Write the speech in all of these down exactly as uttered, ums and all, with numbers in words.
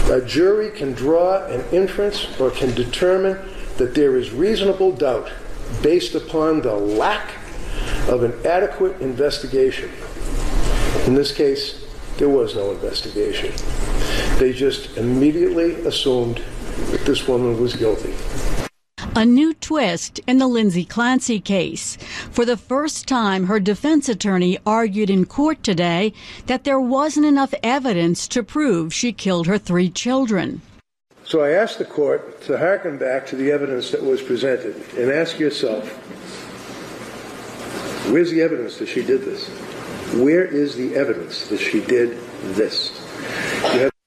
A jury can draw an inference or can determine that there is reasonable doubt based upon the lack of an adequate investigation. In this case, there was no investigation. They just immediately assumed that this woman was guilty. A new twist in the Lindsay Clancy case. For the first time, her defense attorney argued in court today that there wasn't enough evidence to prove she killed her three children. So I asked the court to hearken back to the evidence that was presented and ask yourself, where's the evidence that she did this? Where is the evidence that she did this? You have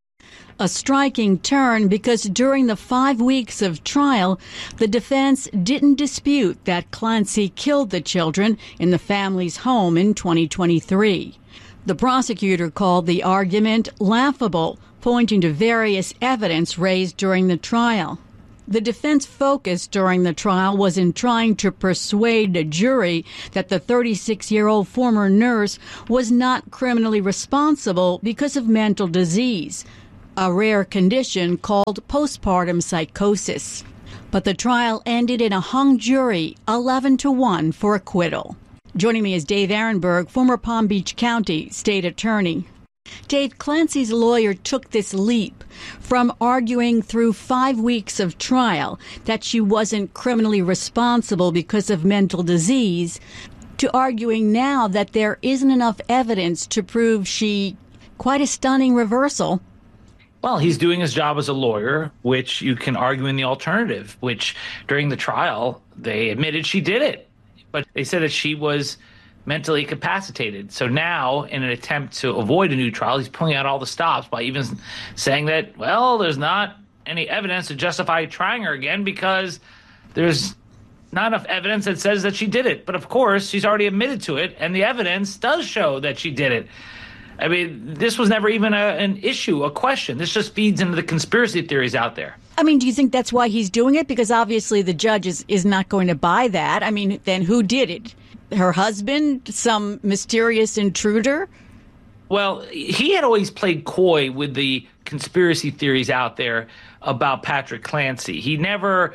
A striking turn because during the five weeks of trial, the defense didn't dispute that Clancy killed the children in the family's home in twenty twenty-three. The prosecutor called the argument laughable, pointing to various evidence raised during the trial. The defense focus during the trial was in trying to persuade a jury that the thirty-six-year-old former nurse was not criminally responsible because of mental disease, a rare condition called postpartum psychosis. But the trial ended in a hung jury, eleven to one for acquittal. Joining me is Dave Ehrenberg, former Palm Beach County state attorney. Dave, Clancy's lawyer took this leap from arguing through five weeks of trial that she wasn't criminally responsible because of mental disease to arguing now that there isn't enough evidence to prove she, quite a stunning reversal. Well, he's doing his job as a lawyer, which you can argue in the alternative, which during the trial, they admitted she did it. But they said that she was mentally incapacitated. So now, in an attempt to avoid a new trial, he's pulling out all the stops by even saying that, well, there's not any evidence to justify trying her again because there's not enough evidence that says that she did it. But of course, she's already admitted to it, and the evidence does show that she did it. I mean, this was never even a, an issue, a question. This just feeds into the conspiracy theories out there. I mean, do you think that's why he's doing it? Because obviously the judge is, is not going to buy that. I mean, then who did it? Her husband? Some mysterious intruder? Well, he had always played coy with the conspiracy theories out there about Patrick Clancy. He never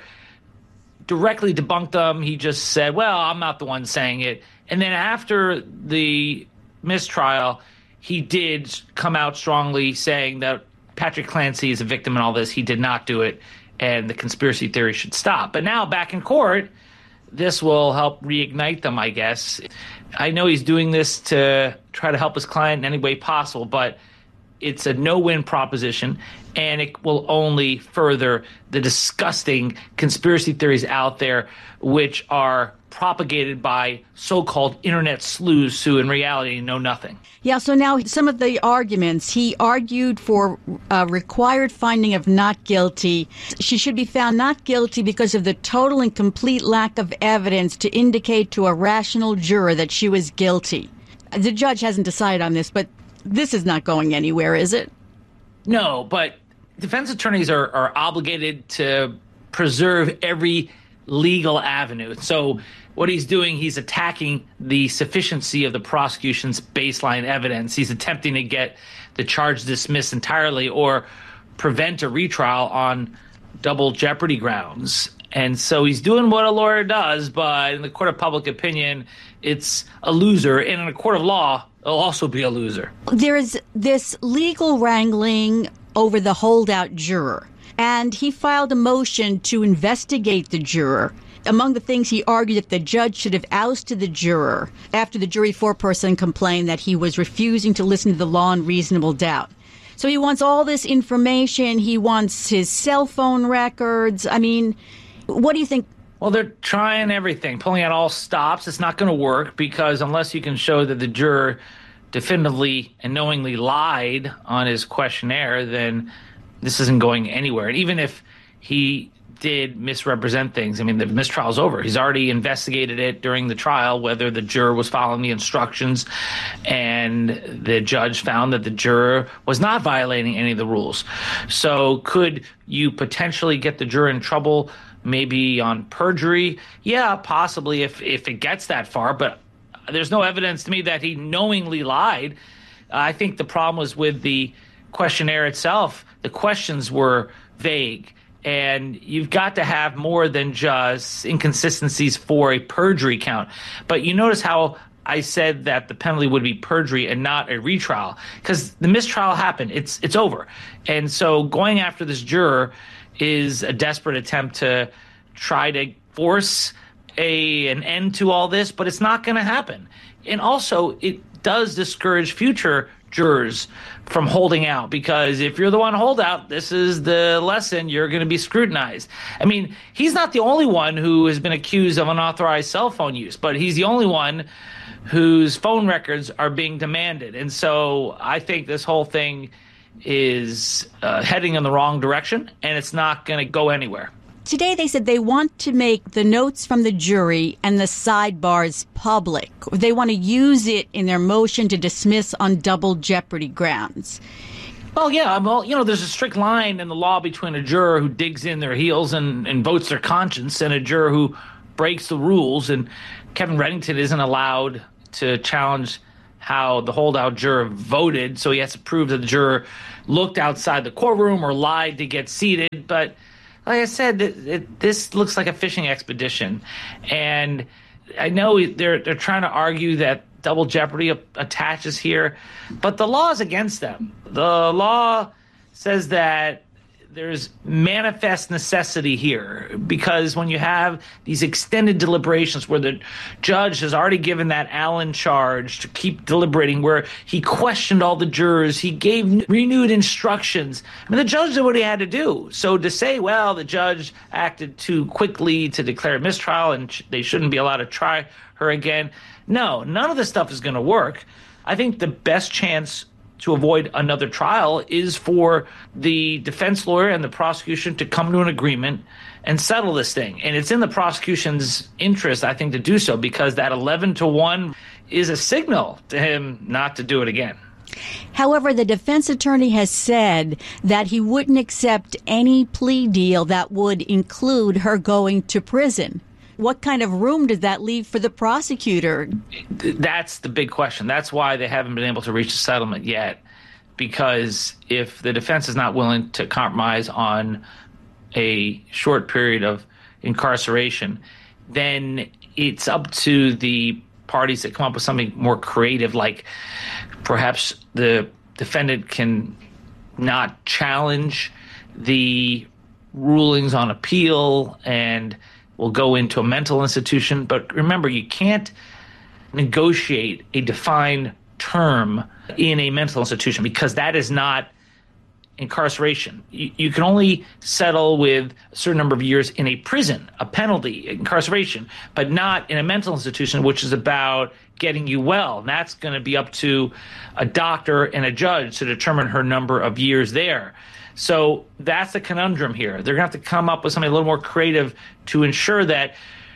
directly debunked them. He just said, well, I'm not the one saying it. And then after the mistrial, he did come out strongly saying that Patrick Clancy is a victim in all this. He did not do it, and the conspiracy theory should stop. But now back in court, this will help reignite them, I guess. I know he's doing this to try to help his client in any way possible, but it's a no-win proposition, and it will only further the disgusting conspiracy theories out there, which are propagated by so-called internet sleuths who in reality know nothing. Yeah, so now some of the arguments, he argued for a required finding of not guilty. She should be found not guilty because of the total and complete lack of evidence to indicate to a rational juror that she was guilty. The judge hasn't decided on this, but this is not going anywhere, is it? No, but defense attorneys are, are obligated to preserve every legal avenue. So what he's doing, he's attacking the sufficiency of the prosecution's baseline evidence. He's attempting to get the charge dismissed entirely or prevent a retrial on double jeopardy grounds. And so he's doing what a lawyer does, but in the court of public opinion, it's a loser. And in a court of law, it'll also be a loser. There is this legal wrangling over the holdout juror, and he filed a motion to investigate the juror. Among the things he argued that the judge should have ousted the juror after the jury foreperson complained that he was refusing to listen to the law on reasonable doubt. So he wants all this information. He wants his cell phone records. I mean, what do you think? Well, they're trying everything, pulling out all stops. It's not going to work because unless you can show that the juror definitively and knowingly lied on his questionnaire, then this isn't going anywhere. And even if he did misrepresent things, I mean, the mistrial's over. He's already investigated it during the trial, whether the juror was following the instructions, and the judge found that the juror was not violating any of the rules. So could you potentially get the juror in trouble, maybe on perjury? Yeah, possibly if, if it gets that far, but there's no evidence to me that he knowingly lied. I think the problem was with the questionnaire itself, the questions were vague. And you've got to have more than just inconsistencies for a perjury count. But you notice how I said that the penalty would be perjury and not a retrial, because the mistrial happened. It's it's over. And so going after this juror is a desperate attempt to try to force a an end to all this, but it's not going to happen. And also, it does discourage future jurors from holding out, because if you're the one hold out, this is the lesson, you're going to be scrutinized. I mean, he's not the only one who has been accused of unauthorized cell phone use, but he's the only one whose phone records are being demanded. And so I think this whole thing is uh, heading in the wrong direction, and it's not going to go anywhere. Today they said they want to make the notes from the jury and the sidebars public. They want to use it in their motion to dismiss on double jeopardy grounds. Well, yeah, well, you know, there's a strict line in the law between a juror who digs in their heels and, and votes their conscience and a juror who breaks the rules. And Kevin Reddington isn't allowed to challenge how the holdout juror voted, so he has to prove that the juror looked outside the courtroom or lied to get seated. But like I said, it, it, this looks like a fishing expedition, and I know they're they're trying to argue that double jeopardy attaches here, but the law is against them. The law says that there's manifest necessity here, because when you have these extended deliberations where the judge has already given that Allen charge to keep deliberating, where he questioned all the jurors, he gave renewed instructions. I mean, the judge did what he had to do. So to say, well, the judge acted too quickly to declare a mistrial and sh- they shouldn't be allowed to try her again. No, none of this stuff is going to work. I think the best chance to avoid another trial is for the defense lawyer and the prosecution to come to an agreement and settle this thing. And it's in the prosecution's interest, I think, to do so, because that eleven to one is a signal to him not to do it again. However, the defense attorney has said that he wouldn't accept any plea deal that would include her going to prison. What kind of room does that leave for the prosecutor? That's the big question. That's why they haven't been able to reach a settlement yet, because if the defense is not willing to compromise on a short period of incarceration, then it's up to the parties that come up with something more creative, like perhaps the defendant can not challenge the rulings on appeal and will go into a mental institution. But remember, you can't negotiate a defined term in a mental institution, because that is not incarceration. You, you can only settle with a certain number of years in a prison, a penalty, incarceration, but not in a mental institution, which is about getting you well. And that's going to be up to a doctor and a judge to determine her number of years there. So that's the conundrum here. They're going to have to come up with something a little more creative to ensure that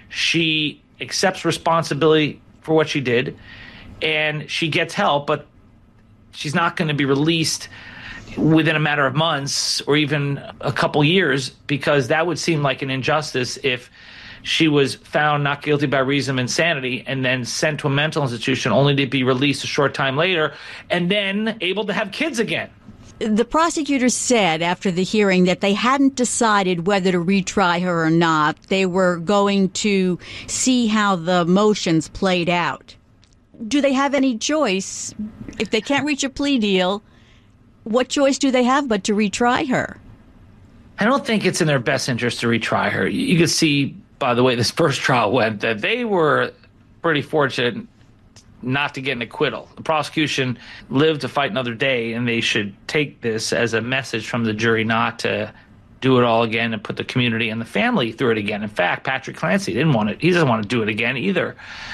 she accepts responsibility for what she did and she gets help, but she's not going to be released within a matter of months or even a couple years, because that would seem like an injustice if she was found not guilty by reason of insanity and then sent to a mental institution only to be released a short time later and then able to have kids again. The prosecutors said after the hearing that they hadn't decided whether to retry her or not. They were going to see how the motions played out. Do they have any choice? If they can't reach a plea deal, what choice do they have but to retry her? I don't think it's in their best interest to retry her. You could see, by the way this first trial went, that they were pretty fortunate not to get an acquittal. The prosecution lived to fight another day, and they should take this as a message from the jury not to do it all again and put the community and the family through it again. In fact, Patrick Clancy didn't want it. He doesn't want to do it again either.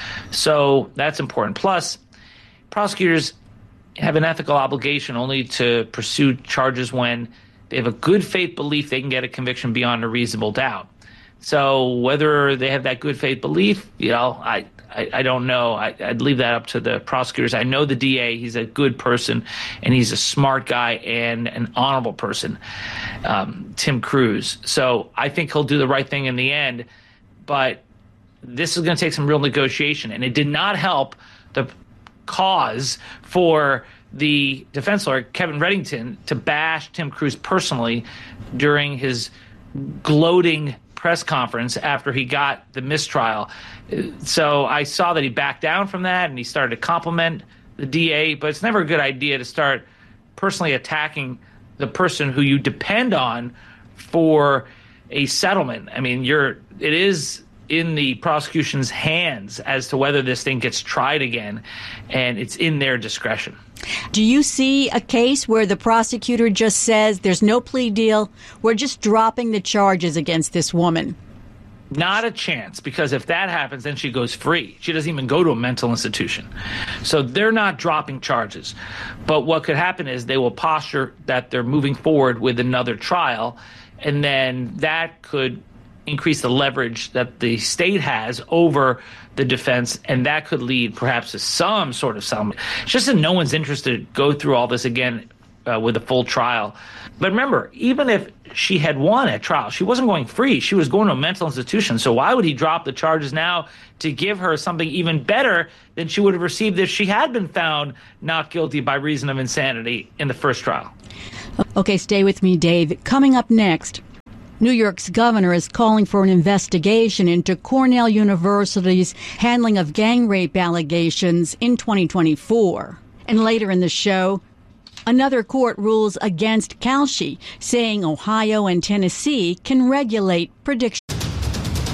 So that's important. Plus, prosecutors have an ethical obligation only to pursue charges when they have a good faith belief they can get a conviction beyond a reasonable doubt. So whether they have that good faith belief, you know, I I, I don't know. I, I'd leave that up to the prosecutors. I know the D A. He's a good person, and he's a smart guy and an honorable person, um, Tim Cruz. So I think he'll do the right thing in the end. But this is going to take some real negotiation, and it did not help the cause for the defense lawyer, Kevin Reddington, to bash Tim Cruz personally during his gloating press conference after he got the mistrial. So I saw that he backed down from that and he started to compliment the D A, but it's never a good idea to start personally attacking the person who you depend on for a settlement. I mean, you're it is in the prosecution's hands as to whether this thing gets tried again, and it's in their discretion. Do you see a case where the prosecutor just says there's no plea deal, we're just dropping the charges against this woman? Not a chance, because if that happens, then she goes free. She doesn't even go to a mental institution. So they're not dropping charges. But what could happen is they will posture that they're moving forward with another trial, and then that could increase the leverage that the state has over the defense, and that could lead perhaps to some sort of settlement. It's just in no one's interest to go through all this again uh, with a full trial. But remember, even if she had won at trial, she wasn't going free. She was going to a mental institution. So why would he drop the charges now to give her something even better than she would have received if she had been found not guilty by reason of insanity in the first trial? Okay, stay with me, Dave. Coming up next, New York's governor is calling for an investigation into Cornell University's handling of gang rape allegations in twenty twenty-four. And later in the show, another court rules against Kalshi, saying Ohio and Tennessee can regulate prediction.